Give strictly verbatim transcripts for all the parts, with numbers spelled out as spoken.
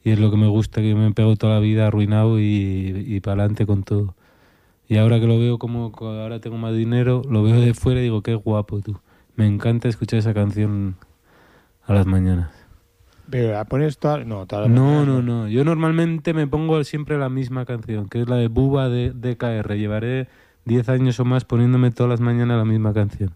y es lo que me gusta, que me pego toda la vida arruinado y, y para adelante con todo. Y ahora que lo veo como ahora tengo más dinero, lo veo de fuera y digo, qué guapo tú. Me encanta escuchar esa canción a las mañanas. Pero la pones toda... No, toda la No, mañana, no, no. Yo normalmente me pongo siempre la misma canción, que es la de Buba de D K R. Llevaré diez años o más poniéndome todas las mañanas la misma canción.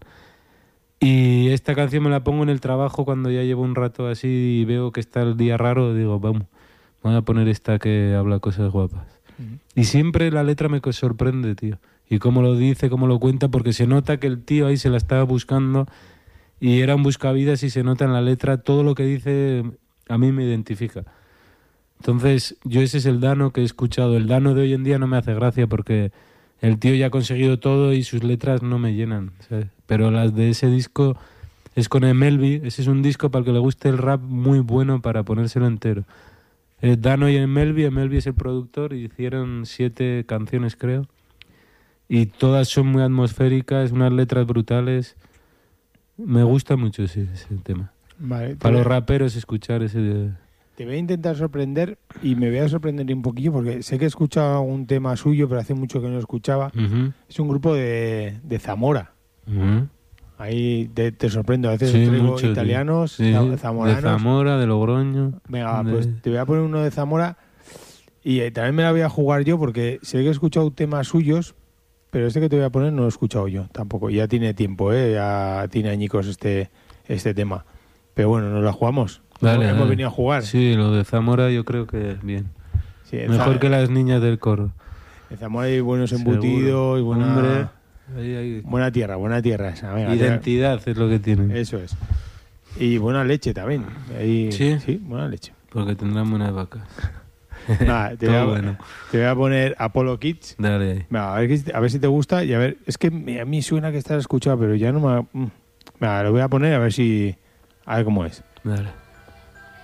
Y esta canción me la pongo en el trabajo cuando ya llevo un rato así y veo que está el día raro, digo, vamos, voy a poner esta que habla cosas guapas. Uh-huh. Y siempre la letra me sorprende, tío. Y cómo lo dice, cómo lo cuenta, porque se nota que el tío ahí se la estaba buscando y era un buscavidas y se nota en la letra todo lo que dice, a mí me identifica. Entonces, yo ese es el Dano que he escuchado. El Dano de hoy en día no me hace gracia porque el tío ya ha conseguido todo y sus letras no me llenan, ¿sabes? Pero las de ese disco es con Emelvi. Ese es un disco para el que le guste el rap muy bueno para ponérselo entero. Es Dano y Emelvi. Emelvi es el productor y hicieron siete canciones, creo. Y todas son muy atmosféricas, unas letras brutales. Me gusta mucho ese, ese tema. Vale, para los raperos escuchar ese... De... Te voy a intentar sorprender y me voy a sorprender un poquillo porque sé que he escuchado algún tema suyo, pero hace mucho que no lo escuchaba. Uh-huh. Es un grupo de, de Zamora. Uh-huh. Ahí te, te sorprendo. A veces sí, traigo mucho, italianos, sí, zamoranos. De Zamora, de Logroño. Venga, de... pues te voy a poner uno de Zamora y eh, también me la voy a jugar yo porque sé que he escuchado temas suyos, pero este que te voy a poner no lo he escuchado yo tampoco. Ya tiene tiempo, ¿eh? Ya tiene añicos este, este tema. Pero bueno, nos la jugamos. Vale, hemos vale. venido a jugar. Sí, lo de Zamora yo creo que es bien. Sí, mejor Zam... que las niñas del coro. En Zamora hay buenos embutidos y buena, Hombre, ahí hay... buena tierra, buena tierra esa. Venga, identidad tierra. Es lo que tienen. Eso es. Y buena leche también. Ahí, ¿Sí? Sí, buena leche. Porque tendrán buenas vacas. Nada, te, voy a, bueno. te voy a poner Apollo Kids. Dale ahí. Venga, a, ver, a ver si te gusta y a ver, es que a mí suena que estás escuchado, pero ya no me... Venga, lo voy a poner a ver si... A ver cómo es. Dale.